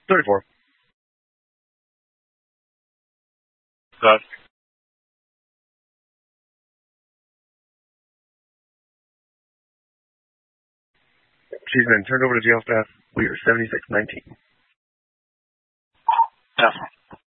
34. She's been turned over to jail staff. We are 7619. Yeah.